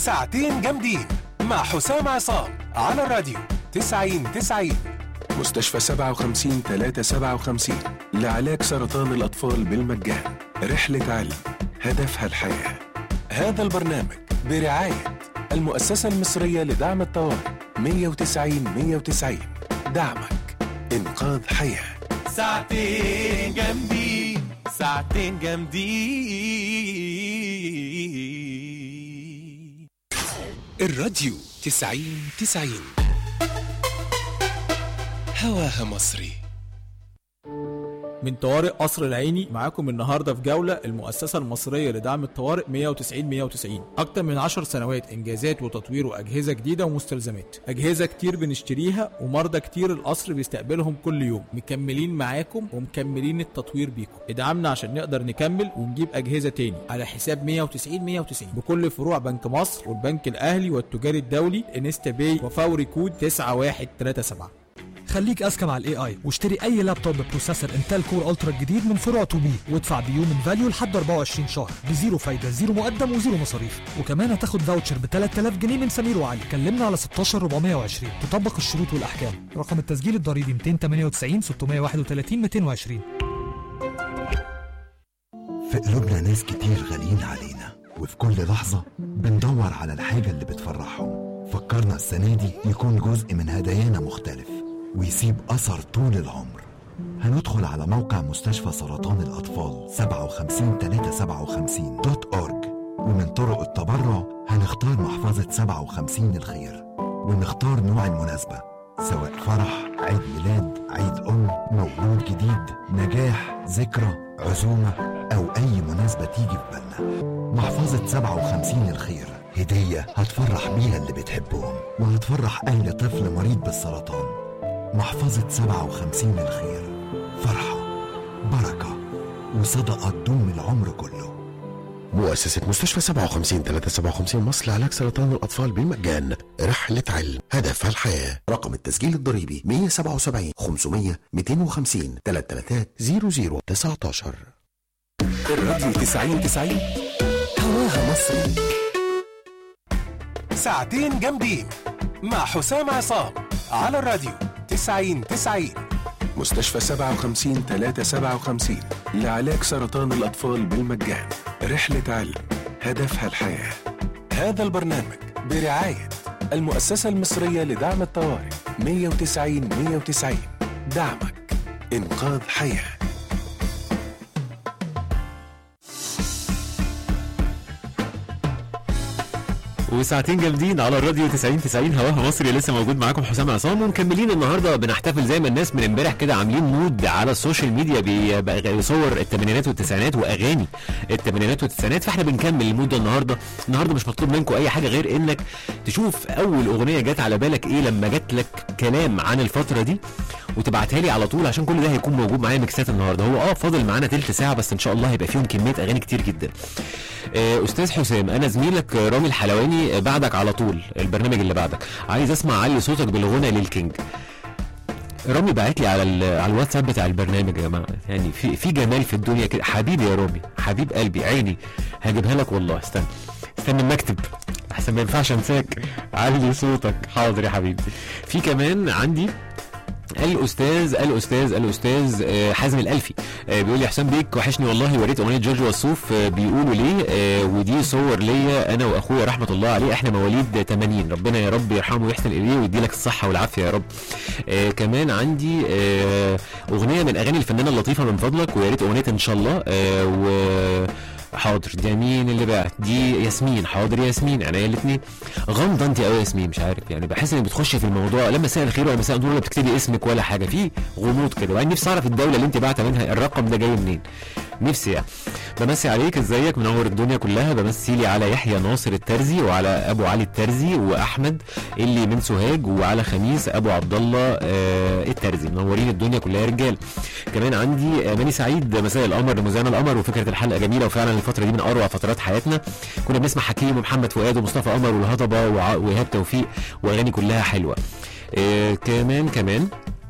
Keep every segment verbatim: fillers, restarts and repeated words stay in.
ساعتين جامدين مع حسام عصام على الراديو تسعين تسعين. مستشفى سبعة وخمسين ثلاثة سبعة وخمسين لعلاج سرطان الأطفال بالمجان. رحلة علم هدفها الحياة. هذا البرنامج برعاية المؤسسة المصرية لدعم الطوارئ مية وتسعين مية وتسعين. دعمك إنقاذ حياة. ساعتين جامدين ساعتين جامدين. الراديو تسعين تسعين هواها مصري. من طوارئ قصر العيني معاكم النهارده في جوله المؤسسه المصريه لدعم الطوارئ مية وتسعين مية وتسعين. اكتر من عشر سنوات انجازات وتطوير واجهزه جديده ومستلزمات، اجهزه كتير بنشتريها ومرضى كتير القصر بيستقبلهم كل يوم. مكملين معاكم ومكملين التطوير بيكم. ادعمنا عشان نقدر نكمل ونجيب اجهزه تاني على حساب مية وتسعين مية وتسعين بكل فروع بنك مصر والبنك الاهلي والتجاري الدولي انستا باي وفوري كود تسعة واحد ثلاثة سبعة. خليك اذكى مع الاي اي واشتري اي لابتوب ببروسيسور انتل كور الترا الجديد من فروع تو بي وادفع بيوم فاليو لحد أربعة وعشرين شهر بزيرو فايده، زيرو مقدم وزيرو مصاريف، وكمان هتاخد فاوتشر ب ثلاثة آلاف جنيه من سمير وعلي. كلمنا على ستاشر أربعمية وعشرين. تطبق الشروط والاحكام. رقم التسجيل الضريبي مئتين وثمانية وتسعين ستمية وواحد وثلاثين مئتين وعشرين. في قلوبنا ناس كتير غاليين علينا، وفي كل لحظه بندور على الحاجه اللي بتفرحهم. فكرنا السنه دي يكون جزء من هدايانا مختلف ويسيب أثر طول العمر. هندخل على موقع مستشفى سرطان الأطفال سبعة وخمسين ثلاثة سبعة وخمسين دوت أورج، ومن طرق التبرع هنختار محفظة سبعة وخمسين الخير، ونختار نوع المناسبة سواء فرح، عيد ميلاد، عيد أم، مولود جديد، نجاح، ذكرى، عزومة، أو أي مناسبة تيجي في بالنا. محفظة سبعة وخمسين الخير هدية هتفرح بيها اللي بتحبهم وهتفرح أهل طفل مريض بالسرطان. محفظة سبعة وخمسين الخير، فرحة، بركة، وصدقة تدوم العمر كله. مؤسسة مستشفى سبعة وخمسين ثلاثة سبعة وخمسين مصر لعلاج سرطان الأطفال بالمجان. رحلة علم هدفها الحياة. رقم التسجيل الضريبي مية وسبعة وسبعين خمسمية مئتين وخمسين ثلاثة ثلاثة صفر صفر تسعة عشر. الراديو تسعين تسعين هواها مصري. ساعتين جامدين مع حسام عصام على الراديو تسعين تسعين. مستشفى سبعة وخمسين ثلاثة سبعة وخمسين لعلاج سرطان الأطفال بالمجان. رحلة علم هدفها الحياة. هذا البرنامج برعاية المؤسسة المصرية لدعم الطوارئ مية وتسعين مية وتسعين. دعمك إنقاذ حياة. وساعتين جامدين على الراديو تسعين تسعين هواها مصري. لسه موجود معاكم حسام عصام ومكملين النهارده. بنحتفل زي ما الناس من امبارح كده عاملين مود على السوشيال ميديا بيصور الثمانينات والتسعينات واغاني الثمانينات والتسعينات، فاحنا بنكمل المود ده النهارده. النهارده مش مطلوب منكم اي حاجه غير انك تشوف اول اغنيه جت على بالك ايه لما جت لك كلام عن الفتره دي وتبعتها لي على طول، عشان كل ده هيكون موجود معايا ميكسات النهارده. هو اه فاضل معانا تلت ساعه بس ان شاء الله هيبقى فيهم كميه اغاني كتير جدا. آه استاذ حسام، انا زميلك رامي الحلواني بعدك على طول، البرنامج اللي بعدك، عايز اسمع علي صوتك بالغنى للكينج. رامي بعت لي على على الواتساب بتاع البرنامج يا جماعه، يعني في في جمال في الدنيا كده. حبيبي يا رامي، حبيب قلبي، عيني، هجيبها لك والله. استنى استنى ما اكتب احسن ما ينفعش انساك. علي صوتك، حاضر يا حبيبي. في كمان عندي الاستاذ الاستاذ الاستاذ حازم الالفي بيقول لي حسام بيك وحشني والله، وريت اغنيه جورج وسوف بيقولوا ليه، ودي صور ليا انا واخويا رحمه الله عليه، احنا مواليد ثمانين، ربنا يا رب يرحمه ويحسن اليه ويدي لك الصحه والعافيه يا رب. كمان عندي اغنيه من اغاني الفنانه اللطيفه من فضلك، ويا ريت اغنيه ان شاء الله. و حاضر، دي مين اللي بعت؟ دي ياسمين. حاضر يا ياسمين، عينيا الاثنين. غامضه انت قوي يا ياسمين، مش عارف يعني، بحس انك بتخشي في الموضوع لا مساء الخير ولا مساء النور ولا بتكتبي اسمك ولا حاجه، في غموض كده. وبعدين نفسي اعرف الدوله اللي انت باعته منها الرقم ده جاي منين، نفسي يعني. بمسي عليك، ازيك، منور الدنيا كلها. بمسي لي على يحيى ناصر الترزي وعلى ابو علي الترزي واحمد اللي من سوهاج وعلى خميس ابو عبد الله آه الترزي، منورين الدنيا كلها يا رجال. كمان عندي ماني سعيد، مساء القمر لمذيع القمر، وفكره الحلقه جميله وفعلا الفتره دي من اروع فترات حياتنا. كنا بنسمع حكيم ومحمد فؤاد ومصطفى قمر والهضبه وايهاب توفيق واغاني كلها حلوه. آه كمان كمان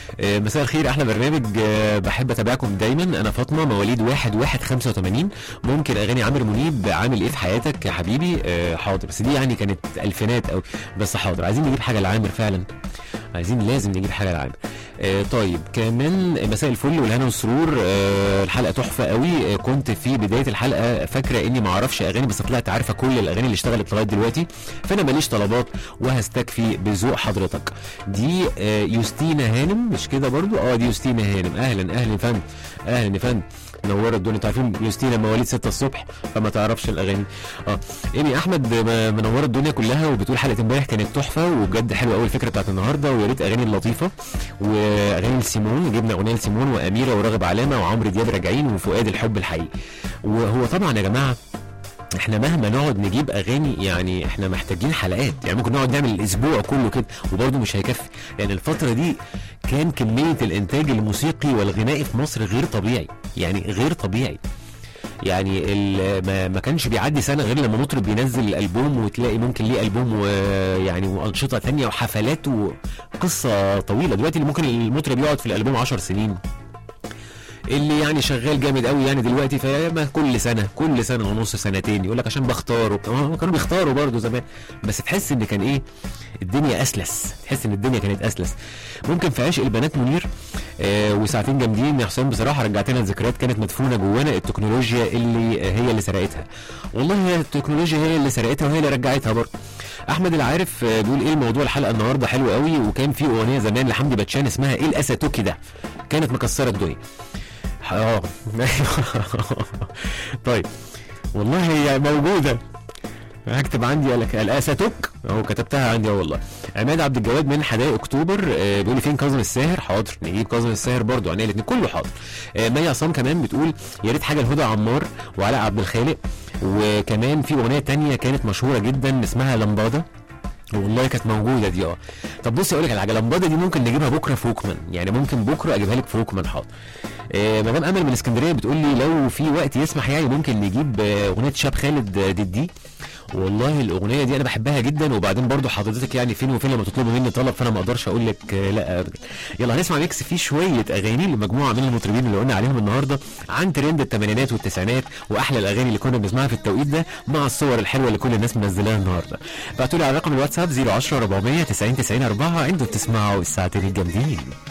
آه مساء الخير، احلى برنامج، آه بحب اتابعكم دايما. انا فاطمه مواليد واحد واحد خمسة وتمانين. ممكن اغاني عامر منيب عامل ايه في حياتك يا حبيبي؟ آه حاضر، بس دي يعني كانت الفينات او بس حاضر. عايزين نجيب حاجه لعامر فعلا، عايزين لازم نجيب حاجه لعامر. آه طيب كمان مساء الفل والهنا والسرور. آه الحلقه تحفه قوي. آه كنت في بدايه الحلقه فاكره اني ما اعرفش اغاني، بس طلعت عارفه كل الاغاني اللي اشتغلت لغايه دلوقتي، فانا ماليش طلبات وهستكفي بذوق حضرتك. دي آه يوستينا هانم مش كده برضو؟ اه دي يوستينا هانم. اهلا اهلا يا فندم، اهلا يا فندم، منوره الدنيا. انتوا عارفين يوستينا مواليد ستة الصبح فما تعرفش الاغاني. اه ايمي احمد منوره الدنيا كلها، وبتقول حلقه امبارح كانت تحفه وبجد حلوه قوي الفكره بتاعت النهارده، ويا ريت اغاني لطيفه واغاني لسيمون. جبنا اغنيه لسيمون واميره وراغب علامه وعمرو دياب راجعين وفؤاد الحب الحقيقي. وهو طبعا يا جماعه احنا مهما نقعد نجيب اغاني يعني احنا محتاجين حلقات، يعني ممكن نقعد نعمل الاسبوع كله كده وبرضه مش هيكفي، لان يعني الفتره دي كان كميه الانتاج الموسيقي والغنائي في مصر غير طبيعي، يعني غير طبيعي. يعني ما, ما كانش بيعدي سنه غير لما مطرب بينزل البوم، وتلاقي ممكن ليه البوم ويعني وانشطه ثانيه وحفلات وقصه طويله. دلوقتي اللي ممكن المطرب يقعد في الالبوم عشر سنين، اللي يعني شغال جامد قوي يعني دلوقتي فما كل سنه كل سنه ونص سنتين يقول لك عشان بختار. كانوا بيختاروا برضه زمان، بس تحس ان كان ايه الدنيا اسلس، تحس ان الدنيا كانت اسلس. ممكن في عشق البنات منير آه وساعتين جامدين يا حسام، بصراحه رجعتنا لذكريات كانت مدفونه جوانا، التكنولوجيا اللي هي اللي سرقتها. والله هي التكنولوجيا هي اللي سرقتها وهي اللي رجعتها برضه. احمد العارف آه بيقول ايه الموضوع الحلقه النهارده حلو قوي، وكان في اغنيه زمان لحمدي باتشان اسمها ايه الاساتوكي ده، كانت مكسره الدنيا. اه طيب والله هي موجوده، هكتب عندي الاساتوك اهو، كتبتها عندي اهو والله. عماد عبد الجواد من حدائق اكتوبر آه بيقول لي فين كاظم الساهر؟ حاضر نجيب كاظم الساهر برضو، عينيا الاثنين كله حاضر. آه مي عصام كمان بتقول يا ريت حاجه لهدى عمار وعلاء عبد الخالق، وكمان في اغنيه تانية كانت مشهوره جدا اسمها لمباده، والله كانت موجوده دي. اه طب بصي اقول لك على حاجه، لمباده دي ممكن نجيبها بكره فوكمان، يعني ممكن بكره اجيبها لك فوكمان. حاضر. آه مدام امل من اسكندريه بتقول لي لو في وقت يسمح يعني ممكن نجيب آه اغنيه شاب خالد آه ددي. والله الاغنيه دي انا بحبها جدا، وبعدين برضو حضرتك يعني فين وفين لما تطلبوا مني طلب فانا ما اقدرش اقول لك آه لا ابدا. يلا هنسمع ميكس فيه شويه اغاني لمجموعه من المطربين اللي قلنا عليهم النهارده عن ترند الثمانينات والتسعينات واحلى الاغاني اللي كنا بنسمعها في التوقيت ده، مع الصور الحلوه اللي كل الناس منزلاها النهارده. بعتوا لي على رقم الواتساب صفر عشرة أربعمية تسعين تسعين أربعة. انتوا بتسمعوا الساعتين الجامدين.